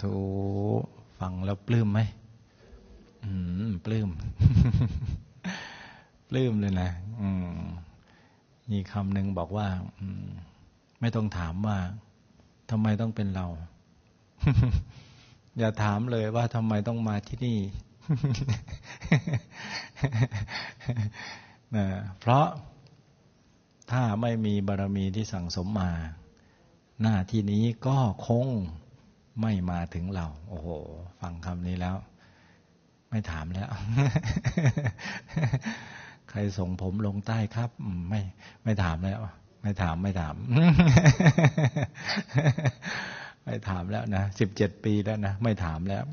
ธุฟังแล้วปลื้มไหมปลื้ม ปลื้มเลยนะมีคำหนึ่งบอกว่าไม่ต้องถามว่าทำไมต้องเป็นเรา อย่าถามเลยว่าทำไมต้องมาที่นี่ นะเพราะถ้าไม่มีบารมีที่สั่งสมมาหน้าที่นี้ก็คงไม่มาถึงเราโอ้โหฟังคำนี้แล้วไม่ถามแล้ว ใครส่งผมลงใต้ครับไม่ถามแล้วไม่ถาม ไม่ถามแล้วนะ17 ปีแล้วนะไม่ถามแล้ว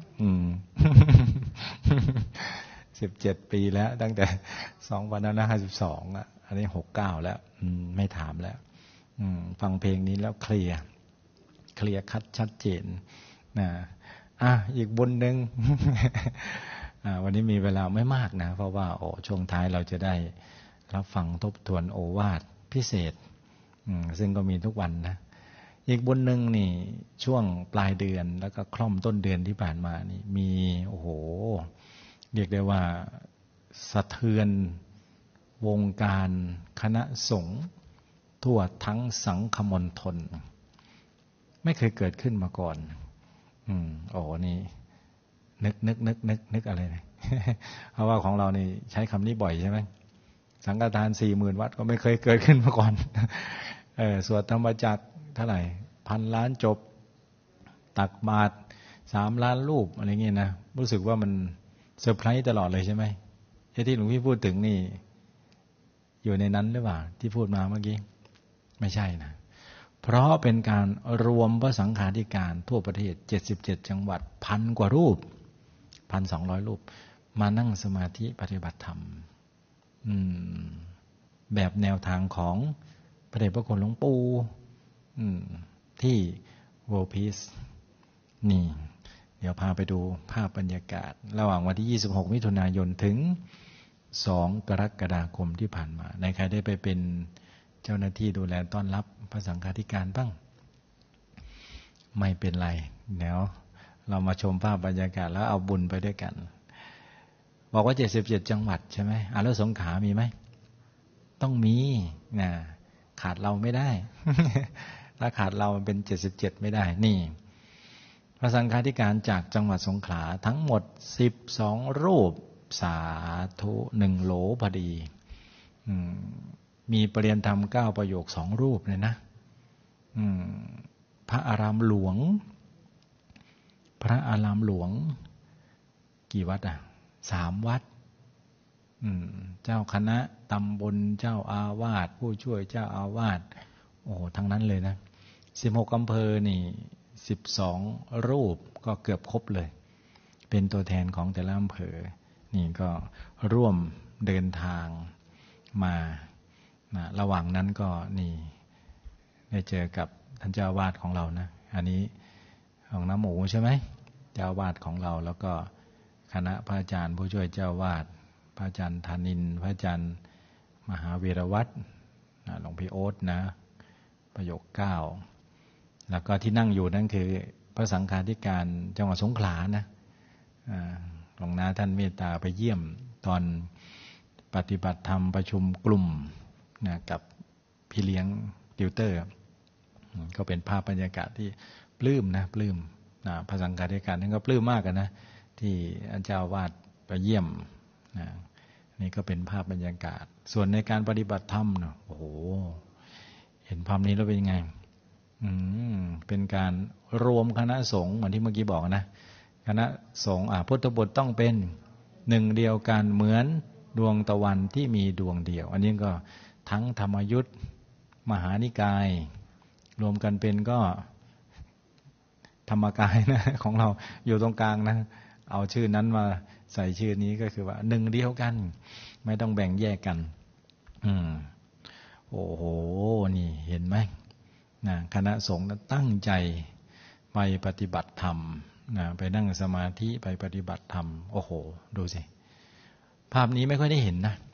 17 ปีแล้วตั้งแต่2552อ่ะอันนี้69แล้วไม่ถามแล้วฟังเพลงนี้แล้วเคลียร์คัดชัดเจนนะอีกบุญหนึ่ง วันนี้มีเวลาไม่มากนะเพราะว่าช่วงท้ายเราจะได้รับฟังทบทวนโอวาทพิเศษซึ่งก็มีทุกวันนะอีกบุญหนึ่งนี่ช่วงปลายเดือนแล้วก็คล่อมต้นเดือนที่ผ่านมานี่มีโอ้โหเรียกได้ว่าสะเทือนวงการคณะสงฆ์ทั่วทั้งสังคมณฑลไม่เคยเกิดขึ้นมาก่อนนี่นึกอะไรเนี่ย เพราะว่าของเรานี่ใช้คำนี้บ่อยใช่ไหมสังฆทาน 40,000 วัดก็ไม่เคยเกิดขึ้นมาก่อน สวดธรรมจักรเท่าไหร่1,000 ล้านจบตักบาตร3 ล้านรูปอะไรเงี้ยนะรู้สึกว่ามันเซอร์ไพรส์ตลอดเลยใช่ไหมที่หลวงพี่พูดถึงนี่อยู่ในนั้นหรือเปล่าที่พูดมาเมื่อกี้ไม่ใช่นะเพราะเป็นการรวมพระสังฆาธิการทั่วประเทศ77 จังหวัด1,000 กว่ารูป 1,200 รูปมานั่งสมาธิปฏิบัติธรรมแบบแนวทางของพระเดชพระคุณหลวงปู่ที่ World Peace นี่เดี๋ยวพาไปดูภาพบรรยากาศระหว่างวันที่26 มิถุนายนถึง2 กรกฎาคมที่ผ่านมาในใครได้ไปเป็นเจ้าหน้าที่ดูแลต้อนรับพระสังฆาธิการบ้างไม่เป็นไรเดี๋ยวเรามาชมภาพบรรยากาศแล้วเอาบุญไปด้วยกันบอกว่า77 จังหวัดใช่ไหมแล้วสงขลามีไหมต้องมีนะขาดเราไม่ได้ ถ้าขาดเรามันเป็น77ไม่ได้นี่พระสังฆาธิการจากจังหวัดสงขลาทั้งหมด12 รูปสาธุ1 โหลพอดีมีปริยญธรรม9 ประโยค2 รูปเลยนะพระอารามหลวงกี่วัด3 วัดเจ้าคณะตำบลเจ้าอาวาสผู้ช่วยเจ้าอาวาสทั้งนั้นเลยนะ16 อำเภอนี่12 รูปก็เกือบครบเลยเป็นตัวแทนของแต่ละอำเภอนี่ก็ร่วมเดินทางมาระหว่างนั้นก็นี่ได้เจอกับท่านเจ้าอาวาสของเรานะอันนี้ของน้ำหมูใช่ไหมเจ้าอาวาสของเราแล้วก็คณะพระอาจารย์ผู้ช่วยเจ้าอาวาสพระอาจารย์ธานินทร์พระอาจารย์มหาวีรวัฒน์หลวงพี่โอ๊ตนะประโยค9แล้วก็ที่นั่งอยู่นั่นคือพระสังฆาธิการจังหวัดสงขลานะหลวงนาท่านเมตตาไปเยี่ยมตอนปฏิบัติธรรมประชุมกลุ่มนะกับพี่เลี้ยงติวเตอร์ก็เป็นภาพบรรยากาศที่ปลื้มพระสังฆาธิการนั่นก็ปลื้มมากนะที่อาจารย์เจ้าวาดไปเยี่ยมนี่ก็เป็นภาพบรรยากาศส่วนในการปฏิบัติธรรมเนาะโอ้โหเห็นภาพนี้แล้วเป็นยังไงเป็นการรวมคณะสงฆ์เหมือนที่เมื่อกี้บอกนะคณะสงฆ์พุทธบทต้องเป็นหนึ่งเดียวกันเหมือนดวงตะวันที่มีดวงเดียวอันนี้ก็ทั้งธรรมยุทธมหานิกายรวมกันเป็นก็ธรรมกายนะของเราอยู่ตรงกลางนะเอาชื่อนั้นมาใส่ชื่อนี้ก็คือว่าหนึ่งเดียวกันไม่ต้องแบ่งแยกกันโอ้โหนี่เห็นไหมนะคณะสงฆ์ตั้งใจไปปฏิบัติธรรมนะไปนั่งสมาธิไปปฏิบัติธรรมโอ้โหดูสิภาพนี้ไม่ค่อยได้เห็นนะ